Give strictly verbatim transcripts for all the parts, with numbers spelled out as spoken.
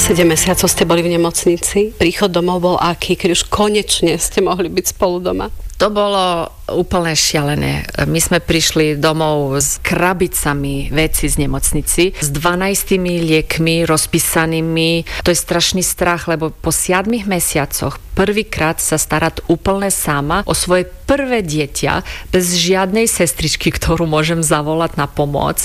sedem mesiacov ste boli v nemocnici. Príchod domov bol aký, keď už konečne ste mohli byť spolu doma? To bolo úplne šialené. My sme prišli domov s krabicami veci z nemocnici, s dvanástimi liekmi rozpísanými. To je strašný strach, lebo po siedmich mesiacoch prvýkrát sa starať úplne sama o svoje prvé dieťa, bez žiadnej sestričky, ktorú môžem zavolať na pomoc,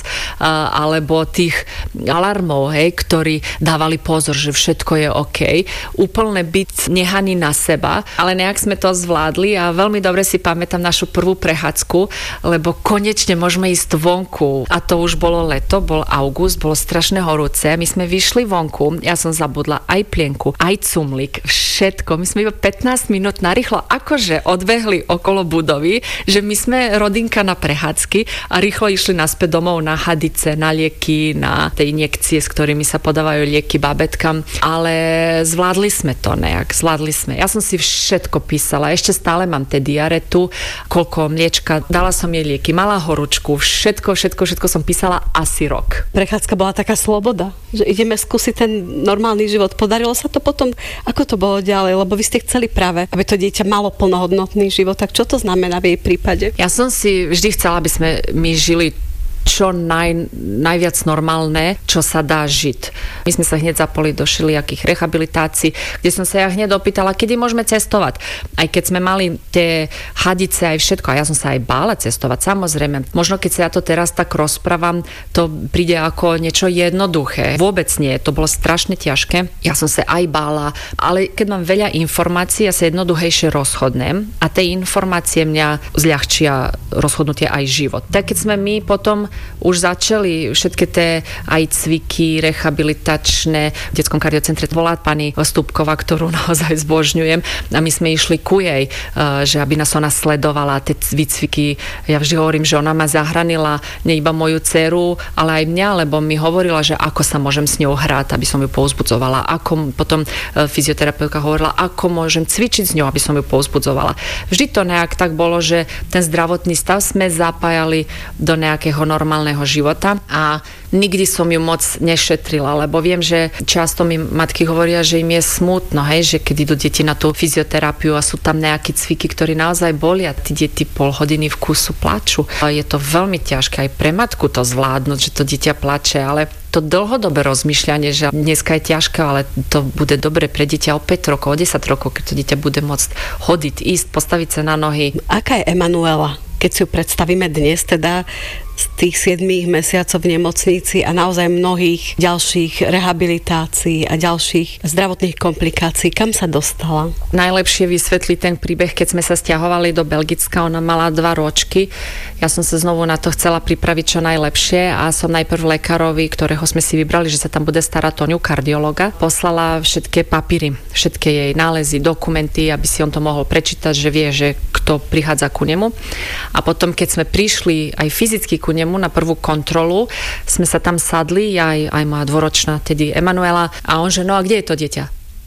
alebo tých alarmov, hej, ktorí dávali pozor, že všetko je OK. Úplne byť nehaný na seba, ale nejak sme to zvládli a veľmi dobre si pamätám našu prvú prechádzku, lebo konečne môžeme ísť vonku. A to už bolo leto, bol august, bolo strašne horúce. My sme vyšli vonku, ja som zabudla aj plienku, aj cumlik, všetko. My sme iba pätnásť minút narýchlo akože odbehli okolo budovy, že my sme rodinka na prechádzky a rýchlo išli naspäť domov na hadice, na lieky, na tie injekcie, s ktorými sa podávajú lieky babetkám. Ale zvládli sme to nejak, zvládli sme. Ja som si všetko písala, ešte stále mám tie diaretu, koľko mliečka, dala som jej lieky, mala horúčku, všetko, všetko, všetko som písala asi rok. Prechádzka bola taká sloboda, že ideme skúsiť ten normálny život. Podarilo sa to potom, ako to bolo ďalej, lebo vy ste chceli práve, aby to dieťa malo plnohodnotný život, tak čo to znamená v jej prípade? Ja som si vždy chcela, aby sme my žili čo naj, najviac normálne, čo sa dá žiť. My sme sa hneď zapoli do všelijakých rehabilitácií, kde som sa ja hneď opýtala, kedy môžeme cestovať. Aj keď sme mali tie hadice aj všetko, a ja som sa aj bála cestovať, samozrejme. Možno keď sa ja to teraz tak rozprávam, to príde ako niečo jednoduché. Vôbec nie, to bolo strašne ťažké. Ja som sa aj bála, ale keď mám veľa informácií, ja sa jednoduchejšie rozhodnem a tie informácie mňa zľahčia rozhodnutie aj život. Tak keď sme my potom už začali všetky tie aj cviky rehabilitačné v detskom kardiocentre, volá pani Stupková, ktorú naozaj zbožňujem, a my sme išli ku jej, že aby nás ona sledovala tie výcviky. Ja vždy hovorím, že ona ma zahranila nie iba moju dceru, ale aj mňa, lebo mi hovorila, že ako sa môžem s ňou hrať, aby som ju povzbudzovala, ako potom fyzioterapeutka hovorila, ako môžem cvičiť s ňou, aby som ju povzbudzovala. Vždy to nejak tak bolo, že ten zdravotný stav sme zapájali do nejakého normálneho života a nikdy som ju moc nešetrila, lebo viem, že často mi matky hovoria, že im je smutno, hej, že keď idú deti na tú fyzioterapiu a sú tam nejaké cviky, ktorí naozaj bolia, tí deti pol hodiny v kúsu plačú. A je to veľmi ťažké aj pre matku to zvládnuť, že to dieťa plače, ale to dlhodobé rozmýšľanie, že dneska je ťažké, ale to bude dobre pre dieťa o päť rokov, o desať rokov, keď to dieťa bude môcť chodiť, ísť, postaviť sa na nohy. Aká je Emanuela? Keď si ju predstavíme dnes, teda z tých siedmých mesiacov v nemocnici a naozaj mnohých ďalších rehabilitácií a ďalších zdravotných komplikácií, kam sa dostala? Najlepšie vysvetliť ten príbeh, keď sme sa stiahovali do Belgicka, ona mala dva ročky. Ja som sa znovu na to chcela pripraviť čo najlepšie a som najprv lekárovi, ktorého sme si vybrali, že sa tam bude starať o ňu, kardiologa, poslala všetky papíry, všetky jej nálezy, dokumenty, aby si on to mohol prečítať, že vie, že kto prichádza ku nemu. A potom, keď sme prišli aj fyzicky ku nemu na prvú kontrolu, sme sa tam sadli, ja aj, aj moja dvoročná, tedy Emanuela, a on, že no a kde je to dieťa?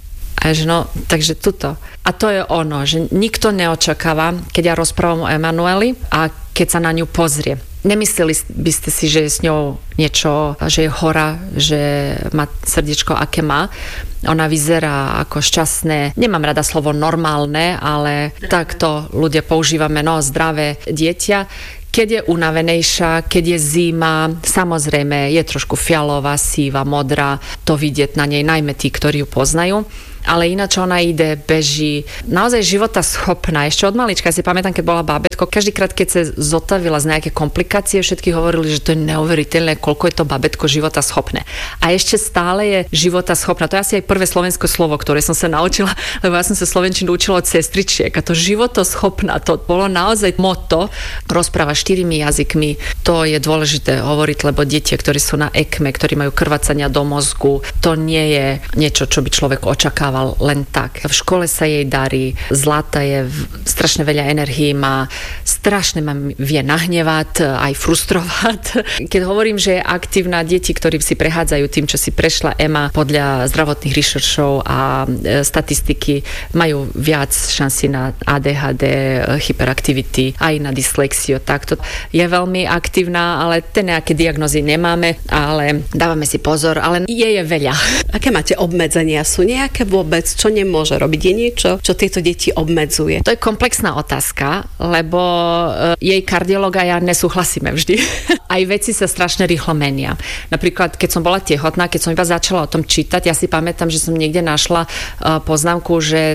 A ja, že no, takže tuto. A to je ono, že nikto neočakáva, keď ja rozprávam o Emanueli a keď sa na ňu pozrie. Nemysleli by ste si, že je s ňou niečo, že je hora, že má srdiečko, aké má. Ona vyzerá ako šťastné, nemám rada slovo normálne, ale zdravé. Takto ľudia používame, no zdravé dieťa. Keď je unavenejšia, keď je zima, samozrejme je trošku fialová, síva, modrá, to vidieť na nej najmä tí, ktorí ju poznajú. Ale ináč ona ide, beží. Naozaj života schopná. Ešte od malička si pamätám, keď bola bábätko, každýkrát, keď sa zotavila z nejaké komplikácie, všetky hovorili, že to je neuveriteľné, koľko je to bábätko života schopné. A ešte stále je života schopná. To je asi aj prvé slovenské slovo, ktoré som sa naučila, lebo ja som sa slovenčinu učila od sestričiek. A to životoschopná, to bolo naozaj motto. Rozpráva štyrimi jazykmi. To je dôležité hovoriť, lebo deti, ktorí sú na ekme, ktorí majú krvácania do mozgu, to nie je niečo, čo by človek očakával len tak. V škole sa jej darí, zlata je, strašne veľa energií má, strašne ma vie nahnevať, aj frustrovať. Keď hovorím, že je aktívna, deti, ktorí si prechádzajú tým, čo si prešla Ema podľa zdravotných researchov a e, statistiky, majú viac šanci na á dé há dé, hyperaktivity, aj na dyslexiu. Takto je veľmi aktívna, ale tie nejaké diagnózy nemáme, ale dávame si pozor, ale je je veľa. Aké máte obmedzenia? Sú nejaké vôbec? Čo nemôže robiť? Je niečo, čo tieto deti obmedzuje? To je komplexná otázka, lebo jej kardiológ a ja nesúhlasíme vždy. Aj veci sa strašne rýchlo menia. Napríklad, keď som bola tehotná, keď som iba začala o tom čítať, ja si pamätám, že som niekde našla poznámku, že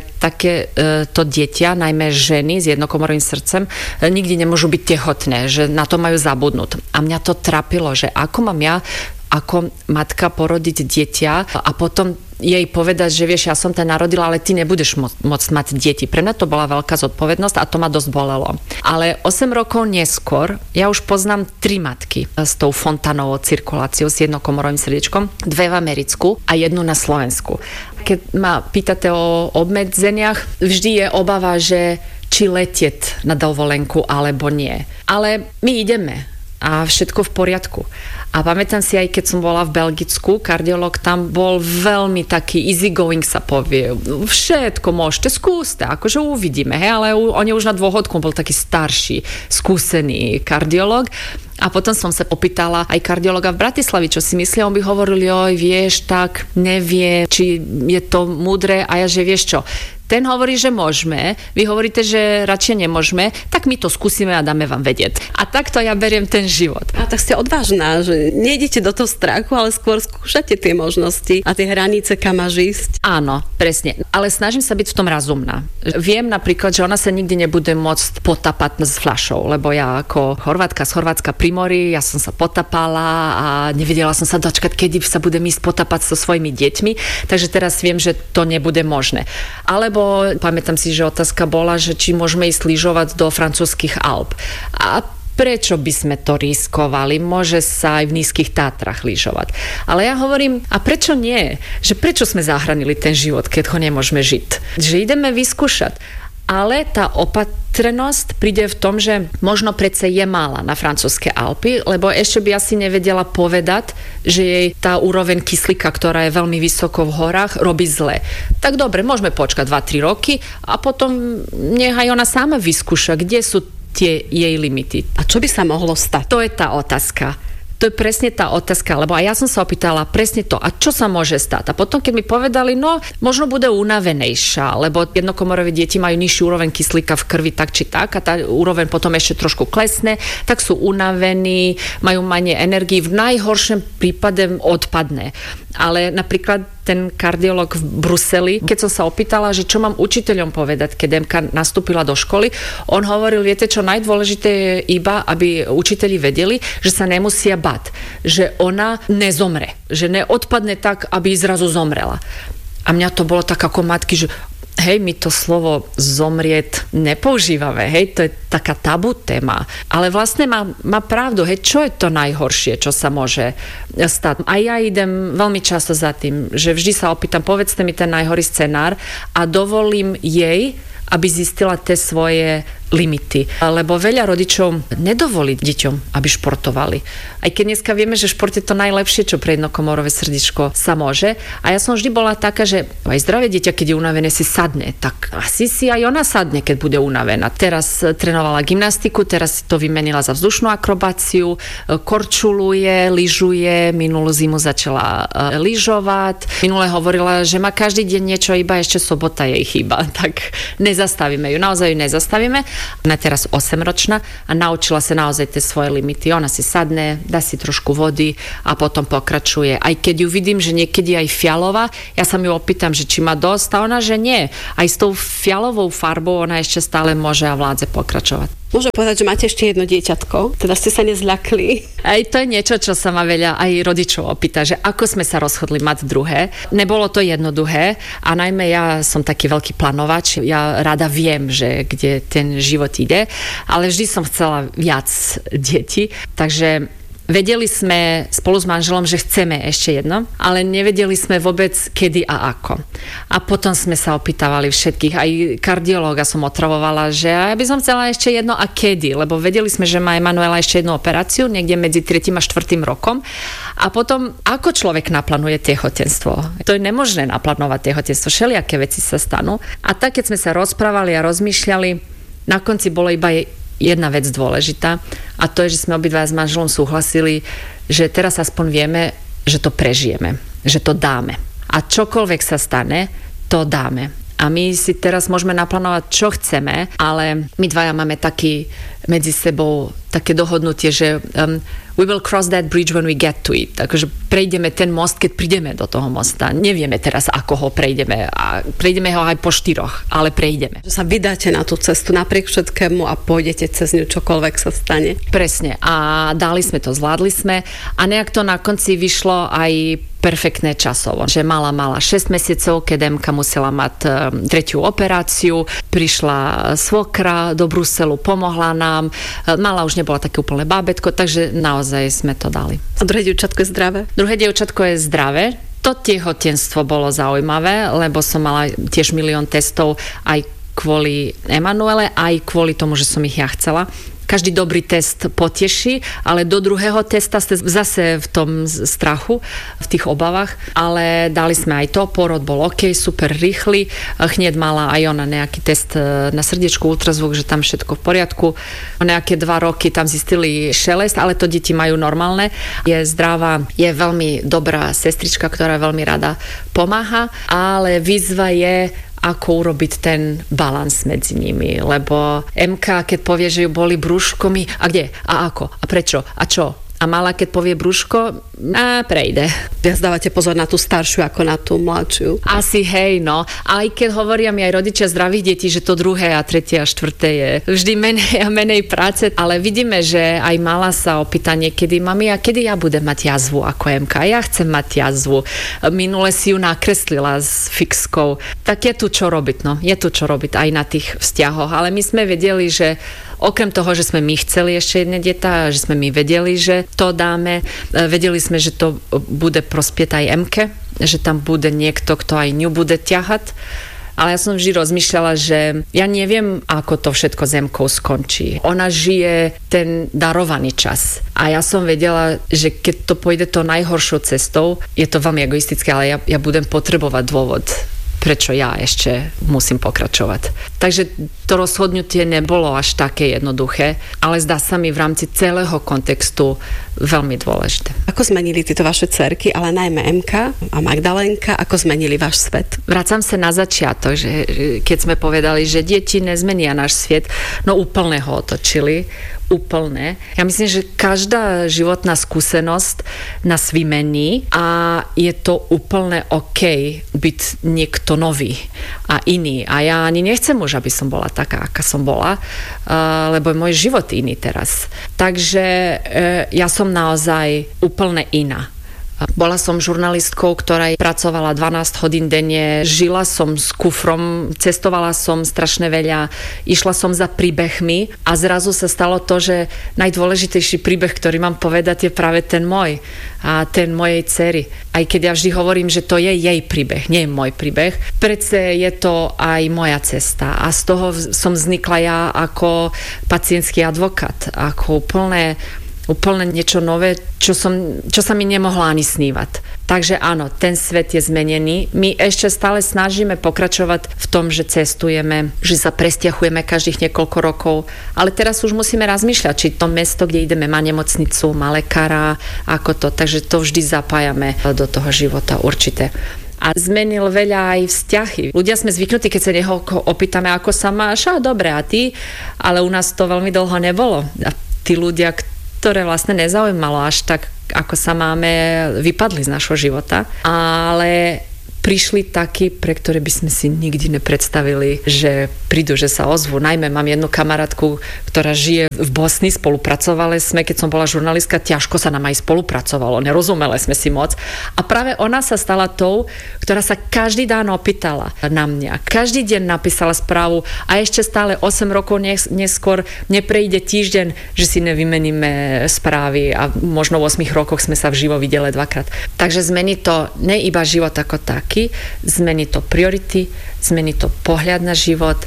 takéto dieťa, najmä ženy s jednokomorovým srdcem, nikdy nemôžu byť tehotné, že na to majú zabudnúť. A mňa to trápilo, že ako mám ja ako matka porodiť dieťa a potom jej povedať, že vieš, ja som ťa narodila, ale ty nebudeš môcť mať deti. Pre mňa to bola veľká zodpovednosť a to ma dosť bolelo. Ale osem rokov neskôr ja už poznám tri matky s tou fontánovou cirkuláciou, s jednokomorovým srdiečkom, dve v Americku a jednu na Slovensku. Keď ma pýtate o obmedzeniach, vždy je obava, že či letieť na dovolenku alebo nie. Ale my ideme a všetko v poriadku. A pamätám si, aj keď som bola v Belgicku, kardiológ tam bol veľmi taký easygoing, sa povie. Všetko môžete, skúste, akože uvidíme, hej, ale on je už na dôchodku, bol taký starší, skúsený kardiológ. A potom som sa opýtala aj kardiologa v Bratislavi, čo si myslí, on by hovoril, joj, vieš, tak nevie, či je to múdre, a ja, že vieš čo, ten hovorí, že môžeme, vy hovoríte, že radšej nemôžeme, tak my to skúsime a dáme vám vedieť. A takto ja beriem ten život. A tak ste odvážna, že nejdete do toho strachu, ale skôr skúšate tie možnosti a tie hranice, kam máš ísť. Áno, presne. Ale snažím sa byť v tom razumná. Viem napríklad, že ona sa nikdy nebude môcť potapať s fľašou, lebo ja ako Chorvátka z Chorvátska pri mori, ja som sa potapala a nevedela som sa dočkať, kedy sa budem ísť potapať so svojimi deťmi, takže teraz viem, že to nebude možné. Alebo pamätám si, že otázka bola, že či môžeme ísť lyžovať do francúzskych Alp. A prečo by sme to riskovali? Môže sa aj v nízkych Tátrach lyžovať. Ale ja hovorím, a prečo nie? Že prečo sme zachránili ten život, keď ho nemôžeme žiť? Že ideme vyskúšať. Ale tá opatrnosť príde v tom, že možno predsa je mála na francúzske Alpy, lebo ešte by asi nevedela povedať, že jej tá úroveň kyslíka, ktorá je veľmi vysoko v horách, robí zle. Tak dobre, môžeme počkať dva tri roky a potom nechaj ona sama vyskúša, kde sú tie jej limity. A čo by sa mohlo stať? To je tá otázka. To je presne tá otázka, lebo aj ja som sa opýtala presne to, a čo sa môže stať? A potom, keď mi povedali, no, možno bude unavenejšia, lebo jednokomorové deti majú nižšiu úroveň kyslíka v krvi tak či tak a tá úroveň potom ešte trošku klesne, tak sú unavení, majú menej energii, v najhoršom prípade odpadne. Ale napríklad ten kardiolog v Bruseli, keď som sa opýtala, že čo mám učiteľom povedať, keď Emka nastúpila do školy, on hovoril, viete čo, najdôležité je iba, aby učiteľi vedeli, že sa nemusia bať, že ona nezomre, že neodpadne tak, aby zrazu zomrela. A mňa to bolo tak ako matky, že hej, my to slovo zomrieť nepoužívame, hej, to je taká tabu téma. Ale vlastne má, má pravdu, hej, čo je to najhoršie, čo sa môže stať. A ja idem veľmi často za tým, že vždy sa opýtam, povedzte mi ten najhorší scenár a dovolím jej, aby zistila tie svoje limity. Lebo veľa rodičov nedovolí deťom, aby športovali. Aj keď dneska vieme, že šport je to najlepšie, čo pre jednokomorové srdiečko sa môže. A ja som vždy bola taká, že aj zdravé dieťa, keď je unavené, si sadne. Tak asi si aj ona sadne, keď bude unavená. Teraz trénovala gymnastiku, teraz si to vymenila za vzdušnú akrobáciu, korčuluje, lyžuje, minulú zimu začala lyžovať. Minule hovorila, že má každý deň niečo, iba ešte sobota jej chýba. Tak nezastavíme ju, naozaj ju nezastavíme. Ona je teraz osemročná a naučila sa naozaj tie svoje limity. Ona si sadne, dá si trošku vody a potom pokračuje. Aj keď ju vidím, že niekedy aj fialová, ja sa ju opýtam, že či má dosť, a ona, že nie. Aj s tou fialovou farbou ona ešte stále môže a vládze pokračovať. Môžem povedať, že máte ešte jedno dieťatko, teda ste sa nezľakli. Aj to je niečo, čo sa ma veľa aj rodičov opýta, že ako sme sa rozhodli mať druhé. Nebolo to jednoduché a najmä ja som taký veľký plánovač, ja rada viem, že kde ten život ide, ale vždy som chcela viac detí, takže Vedeli sme spolu s manželom, že chceme ešte jedno, ale nevedeli sme vôbec kedy a ako. A potom sme sa opýtavali všetkých, aj kardiológa som otravovala, že ja by som chcela ešte jedno a kedy, lebo vedeli sme, že má Emanuela ešte jednu operáciu, niekde medzi tretím a štvrtým rokom. A potom, ako človek naplánuje tehotenstvo? To je nemožné naplánovať tehotenstvo, všelijaké veci sa stanú. A tak, keď sme sa rozprávali a rozmýšľali, na konci bolo iba jedna vec dôležitá a to je, že sme obidva s manželom súhlasili, že teraz aspoň vieme, že to prežijeme, že to dáme. A čokoľvek sa stane, to dáme. A my si teraz môžeme naplánovať, čo chceme, ale my dvaja máme taký medzi sebou také dohodnutie, že um, we will cross that bridge when we get to it. Takže prejdeme ten most, keď prídeme do toho mosta. Nevieme teraz, ako ho prejdeme. A prejdeme ho aj po štyroch, ale prejdeme. Že sa vydáte na tú cestu napriek všetkému a pôjdete cez ňu, čokoľvek sa stane. Presne. A dali sme to, zvládli sme. A nejak to na konci vyšlo aj perfektné časovo. Že mala, mala šesť mesiacov, keď Emka musela mať um, tretiu operáciu. Prišla svokra do Bruselu, pomohla nám. Mala už nebola také úplne bábätko, takže naozaj sme to dali. A druhé dievčatko je zdravé? Druhé dievčatko je zdravé. To tehotenstvo bolo zaujímavé, lebo som mala tiež milión testov aj kvôli Emanuele, aj kvôli tomu, že som ich ja chcela. Každý dobrý test poteší, ale do druhého testa ste zase v tom strachu, v tých obavách, ale dali sme aj to, porod bol OK, super rýchly, hneď mala aj ona nejaký test na srdiečku, ultrazvuk, že tam všetko v poriadku. Nejaké dva roky tam zistili šelest, ale to deti majú normálne. Je zdravá, je veľmi dobrá sestrička, ktorá veľmi rada pomáha, ale výzva je ako urobiť ten balans medzi nimi, lebo Emka, keď povie, že ju boli brúško, mi, a kde, a ako, a prečo, a čo? A mala, keď povie brúško, a prejde. Viac dávate pozor na tú staršiu ako na tú mladšiu. Asi hej, no. Aj keď hovoria mi aj rodičia zdravých detí, že to druhé a tretie a štvrté je vždy menej a menej práce, ale vidíme, že aj mala sa opýta niekedy, mami, a kedy ja budem mať jazvu ako Emka? Ja chcem mať jazvu. Minule si ju nakreslila s fixkou. Tak je tu čo robiť, no. Je tu čo robiť aj na tých vzťahoch, ale my sme vedeli, že okrem toho, že sme my chceli ešte jedné dieťa, že sme my vedeli, že to dáme, vedeli sme, že to bude prospieť aj Emke, že tam bude niekto, kto aj ňu bude ťahať. Ale ja som vždy rozmýšľala, že ja neviem, ako to všetko s Emkou skončí. Ona žije ten darovaný čas. A ja som vedela, že keď to pôjde to najhoršou cestou, je to veľmi egoistické, ale ja, ja budem potrebovať dôvod, prečo ja ešte musím pokračovať. Takže to rozhodnutie nebolo až také jednoduché, ale zdá sa mi v rámci celého kontextu veľmi dôležité. Ako zmenili tieto vaše dcerky, ale najmä Emka a Magdalénka, ako zmenili váš svet? Vracam sa na začiatok, že keď sme povedali, že deti nezmenia náš svet, no úplne ho otočili. Úplne. Ja myslím, že každá životná skúsenosť nás vymení a je to úplne OK byť niekto nový a iný. A ja ani nechcem už, aby som bola taká, aká som bola, lebo je môj život iný teraz. Takže ja som naozaj úplne iná. Bola som žurnalistkou, ktorá pracovala dvanásť hodín denne, žila som s kufrom, cestovala som strašne veľa, išla som za príbehmi a zrazu sa stalo to, že najdôležitejší príbeh, ktorý mám povedať, je práve ten môj a ten mojej dcery. Aj keď ja vždy hovorím, že to je jej príbeh, nie je môj príbeh, predsa je to aj moja cesta a z toho som vznikla ja ako pacientský advokát, ako úplne úplne niečo nové, čo, som, čo sa mi nemohla ani snívať. Takže áno, ten svet je zmenený. My ešte stále snažíme pokračovať v tom, že cestujeme, že sa presťahujeme každých niekoľko rokov, ale teraz už musíme rozmýšľať, či to mesto, kde ideme, má nemocnicu, má lekára, ako to. Takže to vždy zapájame do toho života určite. A zmenil veľa aj vzťahy. Ľudia sme zvyknutí, keď sa niekoho opýtame, ako sa máš, a dobre, a ty? Ale u nás to veľmi dlho nebolo. A tí ľudia, ktoré vlastne nezaujímalo až tak, ako sa máme, vypadli z našho života. Ale prišli takí, pre ktoré by sme si nikdy nepredstavili, že prídu, že sa ozvú. Najmä mám jednu kamarátku, ktorá žije v Bosni, spolupracovali sme, keď som bola žurnalistka, ťažko sa nám aj spolupracovalo, nerozumeli sme si moc. A práve ona sa stala tou, ktorá sa každý deň opýtala na mňa. Každý deň napísala správu a ešte stále osem rokov neskôr neprejde týždeň, že si nevymeníme správy a možno v ôsmich rokoch sme sa vživo videli dvakrát. Takže zmení to ne iba život ako taký, zmení to priority, zmení to pohľad na život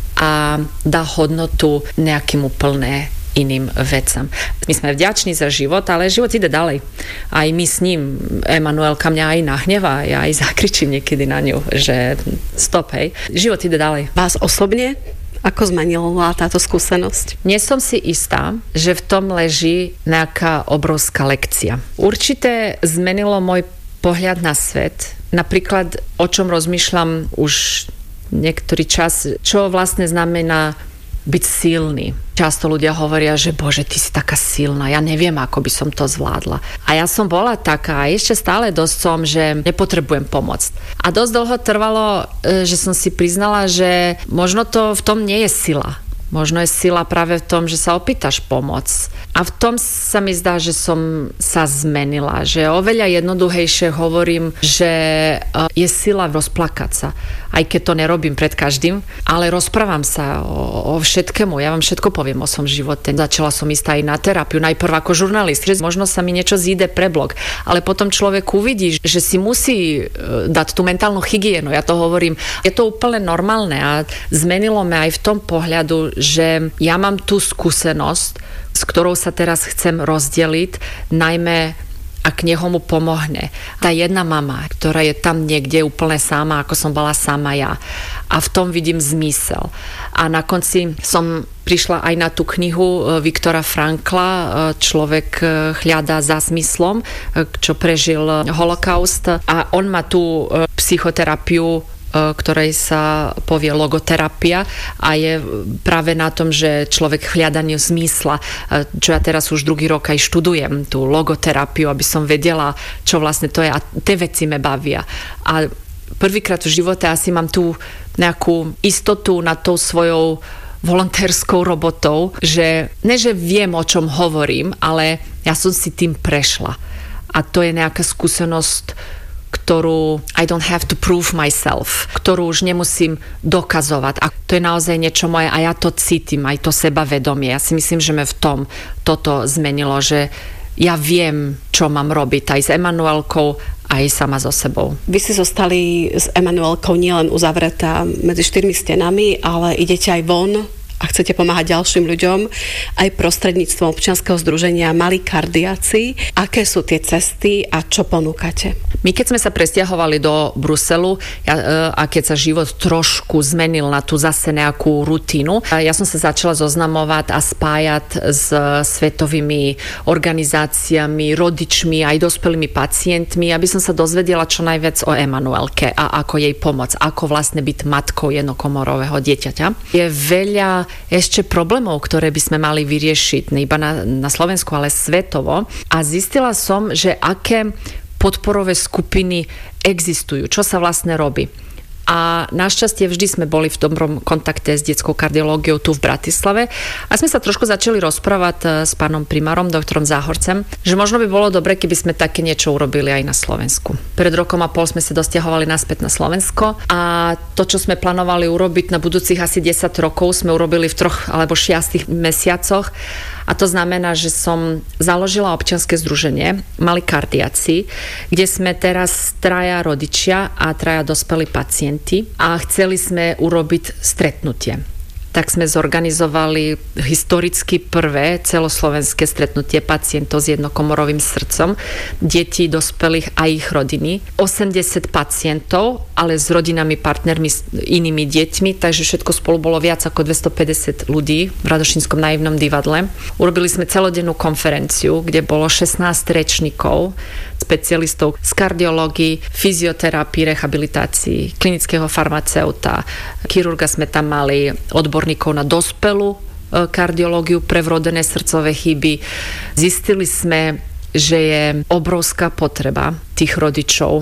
a dá hodnotu nejakým úplne iným vecam. My sme vďační za život, ale život ide ďalej. Aj my s ním, Emanuelka mňa aj nahnevá, ja aj zakričím niekedy na ňu, že stop, hej. Život ide ďalej. Vás osobne? Ako zmenila táto skúsenosť? Nie som si istá, že v tom leží nejaká obrovská lekcia. Určite zmenilo môj pohľad na svet. Napríklad, o čom rozmýšľam už niektorý čas, čo vlastne znamená byť silný. Často ľudia hovoria, že bože, ty si taká silná, ja neviem, ako by som to zvládla. A ja som bola taká a ešte stále dosť som, že nepotrebujem pomôcť. A dosť dlho trvalo, že som si priznala, že možno to v tom nie je sila. Možno je sila práve v tom, že sa opýtaš pomoc. A v tom sa mi zdá, že som sa zmenila. Že oveľa jednoduchejšie hovorím, že je sila rozplakať sa. Aj keď to nerobím pred každým, ale rozprávam sa o, o všetkému. Ja vám všetko poviem o svojom živote. Začala som ísť aj na terapiu, najprv ako žurnalist. Možno sa mi niečo zíde pre blog, ale potom človek uvidí, že si musí dať tú mentálnu hygienu. Ja to hovorím. Je to úplne normálne a zmenilo ma aj v tom pohľadu, že ja mám tú skúsenosť, s ktorou sa teraz chcem rozdeliť, najmä ak niekomu pomohne. Tá jedna mama, ktorá je tam niekde úplne sama, ako som bola sama ja. A v tom vidím zmysel. A na konci som prišla aj na tú knihu Viktora Frankla Človek hľadá za zmyslom, čo prežil holokaust. A on má tú psychoterapiu, ktorej sa povie logoterapia a je práve na tom, že človek v hľadaní zmysla, čo ja teraz už druhý rok aj študujem, tú logoterapiu, aby som vedela, čo vlastne to je a tie veci me bavia. A prvýkrát v živote asi mám tú nejakú istotu nad tou svojou volontérskou robotou, že ne, že viem, o čom hovorím, ale ja som si tým prešla. A to je nejaká skúsenosť, ktorú I don't have to prove myself, ktorú už nemusím dokazovať. A to je naozaj niečo moje a ja to cítim, aj to sebavedomie. Ja si myslím, že me v tom toto zmenilo, že ja viem, čo mám robiť aj s Emanuelkou, aj sama so sebou. Vy si zostali s Emanuelkou nielen uzavretá medzi štyrmi stenami, ale idete aj von a chcete pomáhať ďalším ľuďom aj prostredníctvom občianskeho združenia Malí kardiaci. Aké sú tie cesty a čo ponúkate? My keď sme sa presťahovali do Bruselu ja, a keď sa život trošku zmenil na tú zase nejakú rutínu, ja som sa začala zoznamovať a spájať s svetovými organizáciami, rodičmi, aj dospelými pacientmi, aby som sa dozvedela čo najviac o Emanuelke a ako jej pomoc, ako vlastne byť matkou jednokomorového dieťaťa. Je veľa ešte problémov, ktoré by sme mali vyriešiť, ne iba na, na Slovensku, ale svetovo. A zistila som, že aké podporové skupiny existujú, čo sa vlastne robí. A našťastie vždy sme boli v dobrom kontakte s detskou kardiológiou tu v Bratislave a sme sa trošku začali rozprávať s pánom primárom, doktorom Záhorcem, že možno by bolo dobre, keby sme také niečo urobili aj na Slovensku. Pred rokom a pol sme sa dosťahovali naspäť na Slovensko a to, čo sme plánovali urobiť na budúcich asi desať rokov, sme urobili v troch alebo šiestich mesiacoch. A to znamená, že som založila občianske združenie Malí kardiaci, kde sme teraz traja rodičia a traja dospelí pacienti a chceli sme urobiť stretnutie. Tak sme zorganizovali historicky prvé celoslovenské stretnutie pacientov s jednokomorovým srdcom, detí, dospelých a ich rodiny. osemdesiat pacientov, ale s rodinami, partnermi, s inými deťmi, takže všetko spolu bolo viac ako dvestopäťdesiat ľudí v Radošínskom naivnom divadle. Urobili sme celodennú konferenciu, kde bolo šestnásť rečníkov, specialistov z kardiológii, fyzioterapii, rehabilitácii, klinického farmaceuta, chirurga sme tam mali, odborníkov na dospelú kardiológiu pre vrodené srdcové chyby. Zistili sme, že je obrovská potreba tých rodičov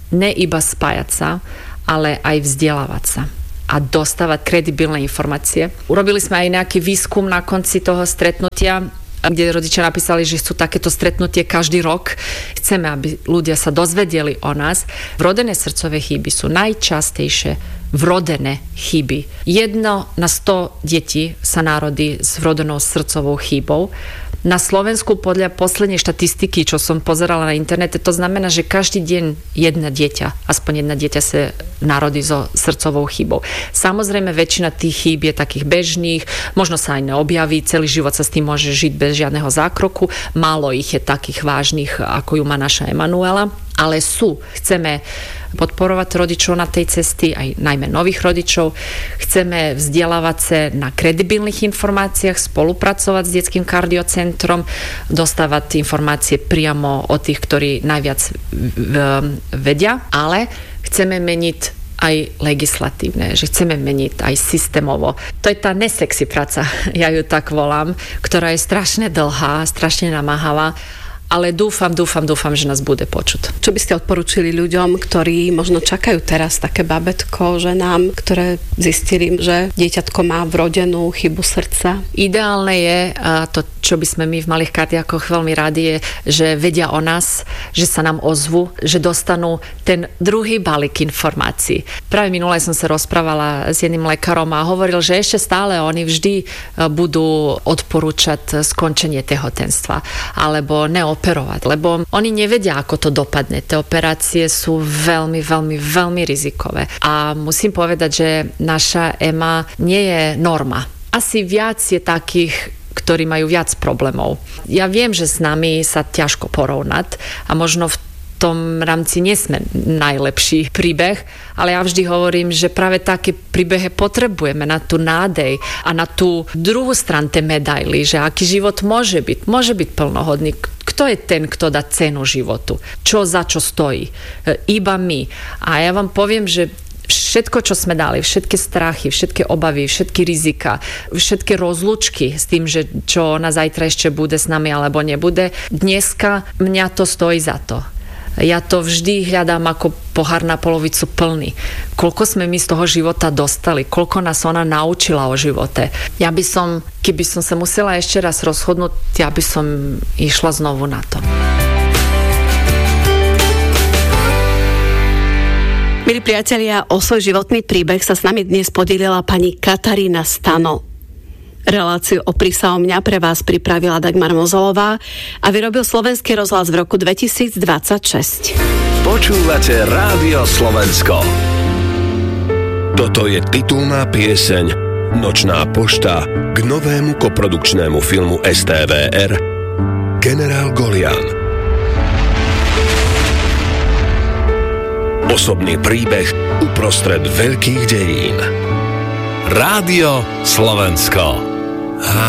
ne iba spájať sa, ale aj vzdelávať sa a dostávať kredibilné informácie. Urobili sme aj nejaký výskum na konci toho stretnutia, kde rodičia napísali, že chcú takéto stretnutie každý rok. Chceme, aby ľudia sa dozvedeli o nás. Vrodené srdcové chyby sú najčastejšie vrodené chyby. Jedno na sto detí sa narodí s vrodenou srdcovou chybou. Na Slovensku podľa poslednej štatistiky, čo som pozerala na internete, to znamená, že každý deň jedna dieťa, aspoň jedna dieťa sa narodí so srdcovou chybou. Samozrejme, väčšina tých chýb je takých bežných, možno sa aj neobjaví, celý život sa s tým môže žiť bez žiadneho zákroku. Málo ich je takých vážnych, ako ju má naša Emanuela, ale sú. Chceme podporovať rodičov na tej cesty, aj najmä nových rodičov. Chceme vzdelávať sa na kredibilných informáciách, spolupracovať s detským kardiocentrom, dostávať informácie priamo od tých, ktorí najviac vedia, ale chceme meniť aj legislatívne, že chceme meniť aj systémovo. To je tá nesexy práca, ja ju tak volám, ktorá je strašne dlhá, strašne namáhavá, ale dúfam, dúfam, dúfam, že nás bude počuť. Čo by ste odporúčili ľuďom, ktorí možno čakajú teraz také babetko, ženám, ktoré zistili, že dieťatko má vrodenú chybu srdca? Ideálne je, a to, čo by sme my v malých kardiakoch veľmi radi, je, že vedia o nás, že sa nám ozvu, že dostanú ten druhý balík informácií. Práve minulé som sa rozprávala s jedným lekárom a hovoril, že ešte stále oni vždy budú odporúčať skončenie tehotenstva alebo neoperovať, lebo oni nevedia, ako to dopadne. Tie operácie sú veľmi, veľmi, veľmi rizikové. A musím povedať, že naša Ema nie je norma. Asi viac je takých, ktorí majú viac problémov. Ja viem, že s nami sa ťažko porovnať a možno v tom rámci nie sme najlepší príbeh, ale ja vždy hovorím, že práve také príbehy potrebujeme na tú nádej a na tú druhú stranu tej medaily, že aký život môže byť. Môže byť plnohodný. Kto je ten, kto dá cenu životu? Čo za čo stojí? Iba my. A ja vám poviem, že všetko, čo sme dali, všetky strachy, všetky obavy, všetky rizika, všetky rozlúčky s tým, že čo na zajtra ešte bude s nami alebo nebude, dneska mňa to stojí za to. Ja to vždy hľadám ako pohár na polovicu plný. Koľko sme my z toho života dostali, koľko nás ona naučila o živote. Ja by som, keby som sa musela ešte raz rozhodnúť, ja by som išla znovu na to. Milí priatelia, o svoj životný príbeh sa s nami dnes podílela pani Katarína Stano. Reláciu Opri sa o mňa pre vás pripravila Dagmar Mozolová a vyrobil Slovenský rozhlas v roku dvetisícdvadsaťšesť. Počúvate Rádio Slovensko. Toto je titulná pieseň Nočná pošta k novému koprodukčnému filmu es té vé er Generál Golian. Osobný príbeh uprostred veľkých dejín. Rádio Slovensko.